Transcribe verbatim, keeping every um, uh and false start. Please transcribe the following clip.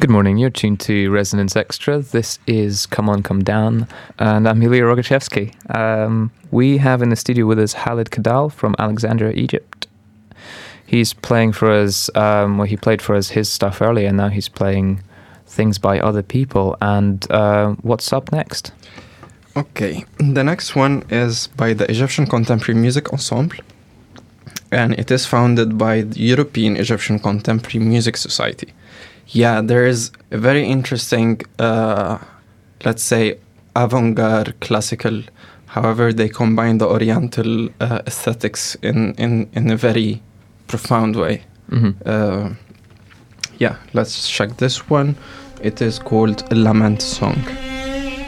Good morning, you're tuned to Resonance Extra. This is Come On, Come Down, and I'm Ilya Rogachevsky. Um, we have in the studio with us Khalid Kadal from Alexandria, Egypt. He's playing for us, um, well, he played for us his stuff earlier, and now he's playing things by other people. And uh, what's up next? Okay, the next one is by the Egyptian Contemporary Music Ensemble, and it is founded by the European Egyptian Contemporary Music Society. Yeah, there is a very interesting, uh, let's say, avant-garde classical. However, they combine the Oriental uh, aesthetics in, in, in a very profound way. Mm-hmm. Uh, yeah, let's check this one. It is called Lament Song.